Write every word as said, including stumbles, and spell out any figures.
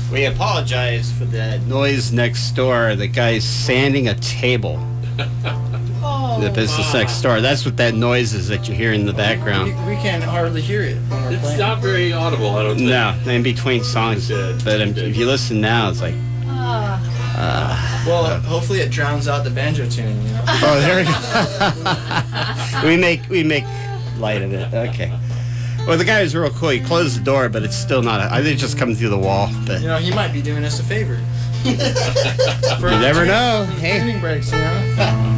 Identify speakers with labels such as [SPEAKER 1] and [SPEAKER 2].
[SPEAKER 1] We apologize for the noise next door. The guy's sanding a table.
[SPEAKER 2] Oh,
[SPEAKER 1] The business next door. That's what that noise is that you hear in the
[SPEAKER 3] We,
[SPEAKER 1] background.
[SPEAKER 3] we can't hardly hear it when we're
[SPEAKER 4] It's
[SPEAKER 3] playing.
[SPEAKER 4] not very audible, I don't think.
[SPEAKER 1] No, in between songs.
[SPEAKER 4] Good,
[SPEAKER 1] But um,
[SPEAKER 4] good.
[SPEAKER 1] if you listen now, it's like,
[SPEAKER 2] ah.
[SPEAKER 1] uh,
[SPEAKER 3] Well, hopefully it drowns out the banjo tuning, you know?
[SPEAKER 1] oh, there we go. we make we make light of it. Okay. Well, the guy was real cool. He closed the door, but it's still not. A, I think it's just coming through the wall. But
[SPEAKER 3] You know, he might be doing us a favor. For
[SPEAKER 1] you never know.
[SPEAKER 3] tuning-
[SPEAKER 1] Hey.
[SPEAKER 3] Tuning breaks, you know?